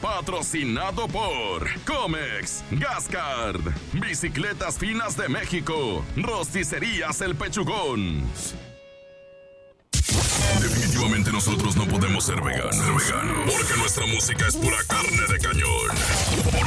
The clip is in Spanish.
Patrocinado por Comex, Gascard, Bicicletas Finas de México, Rosticerías El Pechugón. Definitivamente nosotros no podemos ser veganos, porque nuestra música es pura carne de cañón.